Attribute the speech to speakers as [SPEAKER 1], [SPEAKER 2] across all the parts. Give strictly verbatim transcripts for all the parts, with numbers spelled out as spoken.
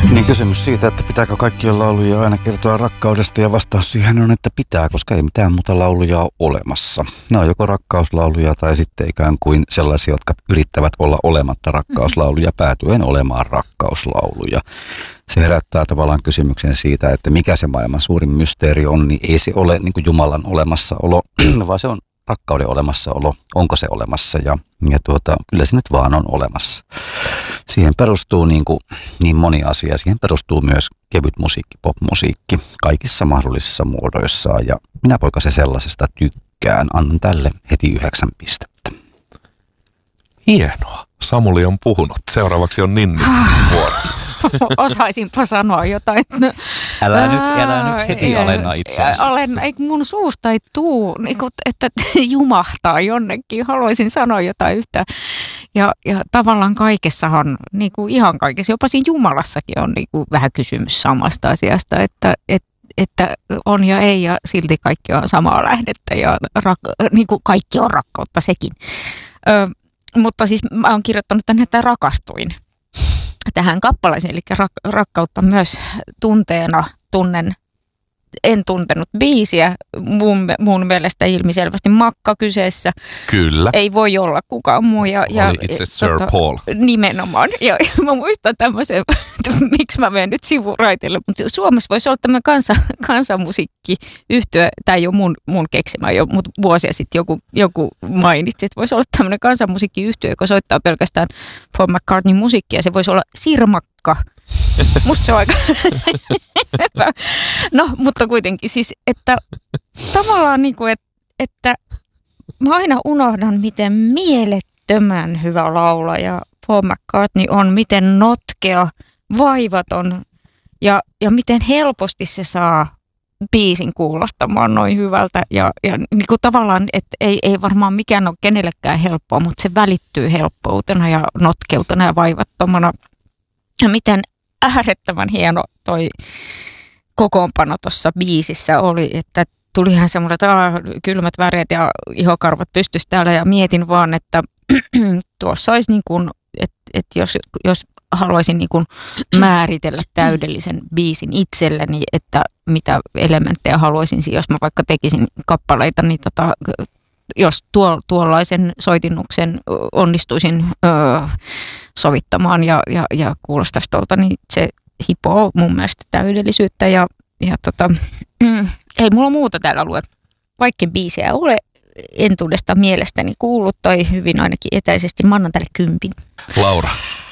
[SPEAKER 1] Niin kysymys siitä, että pitääkö kaikkien lauluja aina kertoa rakkaudesta, ja vastaus siihen on, että pitää, koska ei mitään muuta lauluja ole olemassa. Ne on joko rakkauslauluja tai sitten ikään kuin sellaisia, jotka yrittävät olla olematta rakkauslauluja päätyen olemaan rakkauslauluja. Se herättää tavallaan kysymyksen siitä, että mikä se maailman suurin mysteeri on, niin ei se ole niin kuin Jumalan olemassaolo, vaan se on rakkauden olemassaolo, onko se olemassa, ja, ja tuota, kyllä se nyt vaan on olemassa. Siihen perustuu niin, kuin, niin moni asia, siihen perustuu myös kevyt musiikki, popmusiikki, kaikissa mahdollisissa muodoissaan, ja minä poikasen sellaisesta tykkään, annan tälle heti yhdeksän pistettä.
[SPEAKER 2] Hienoa, Samuli on puhunut, seuraavaksi on Ninnin vuoro.
[SPEAKER 3] Osaisinpa sanoa jotain. No,
[SPEAKER 1] älä, nyt, älä nyt heti alenna itseäsi.
[SPEAKER 3] Olen, ei mun suusta ei tuu, niin kuin, että jumahtaa jonnekin. Haluaisin sanoa jotain yhtä. Ja, ja tavallaan kaikessahan, niin kuin ihan kaikessa, jopa siinä Jumalassakin on niin kuin vähän kysymys samasta asiasta, että, että, että on ja ei ja silti kaikki on samaa lähdettä ja rak, niin kuin kaikki on rakkautta sekin. Ö, mutta siis mä oon kirjoittanut tänne, että rakastuin tähän kappaleeseen, eli rak- rakkautta myös tunteena tunnen. En tuntenut biisiä, mun, mun mielestä ilmiselvästi Makka kyseessä.
[SPEAKER 2] Kyllä.
[SPEAKER 3] Ei voi olla kukaan muu. Ja, ja,
[SPEAKER 2] oli itse Sir
[SPEAKER 3] tota,
[SPEAKER 2] Paul.
[SPEAKER 3] Nimenomaan. Ja, ja mä muistan tämmöisen, miksi mä menen nyt sivuraitille, mutta Suomessa voisi olla tämmöinen kansa, kansanmusiikkiyhtyö, tämä ei ole mun, mun keksimä jo, mutta vuosia sitten joku, joku mainitsi, että voisi olla tämmöinen kansanmusiikkiyhtyö, joka soittaa pelkästään Paul McCartneyn musiikkia, se voisi olla Sirmakka. Musta se on aika... No, mutta kuitenkin siis, että tavallaan niin kuin, että, että mä aina unohdan, miten mielettömän hyvä laulaja Paul McCartney on, miten notkea, vaivaton ja, ja miten helposti se saa biisin kuulostamaan noin hyvältä. Ja, ja niin kuin tavallaan, että ei, ei varmaan mikään ole kenellekään helppoa, mutta se välittyy helppoutena ja notkeutena ja vaivattomana. Ja miten äärettömän hieno toi kokoonpano tuossa biisissä oli, että tuli ihan semmoinen, että aah, kylmät väreet ja ihokarvat pystyisi täällä ja mietin vaan, että tuossa olisi niin kuin, että, että jos, jos haluaisin niin kuin määritellä täydellisen biisin itselleni, että mitä elementtejä haluaisin, jos mä vaikka tekisin kappaleita, niin tota, jos tuo, tuollaisen soitinnuksen onnistuisin öö, sovittamaan ja, ja, ja kuulostaisi tuolta, niin se hipoo mun mielestä täydellisyyttä ja, ja tota, mm, ei mulla muuta täällä lue. Vaikka biisejä ole entuudesta mielestäni kuullut tai hyvin ainakin etäisesti, mä annan tälle kympin.
[SPEAKER 2] Laura.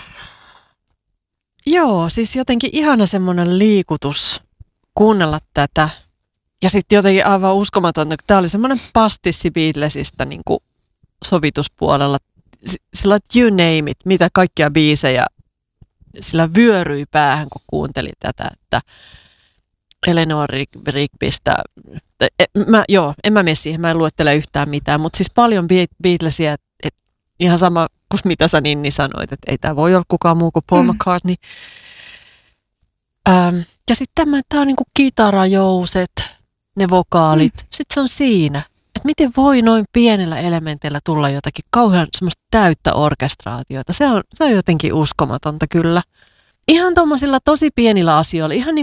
[SPEAKER 4] Joo, siis jotenkin ihana semmoinen liikutus kuunnella tätä. Ja sitten jotenkin aivan uskomatonta, kun tämä oli semmoinen pastissi Beatlesista niin kuin sovituspuolella. Sillä että you name it, mitä kaikkia biisejä sillä vyöryi päähän, kun kuunteli tätä, että Eleanor Rigbystä, mä, joo, en mä mene siihen, mä en luettele yhtään mitään, mutta siis paljon Beatlesia, että et, ihan sama kuin mitä sä Ninni sanoit, että ei tämä voi olla kukaan muu kuin Paul mm. McCartney. Ähm, ja sitten tämä, tämä on niinku kitarajouset, ne vokaalit, mm. sitten se on siinä. Että miten voi noin pienellä elementeillä tulla jotakin kauhean semmoista täyttä orkestraatiota. Se on, se on jotenkin uskomatonta kyllä. Ihan tuommoisilla tosi pienillä asioilla, ihan niin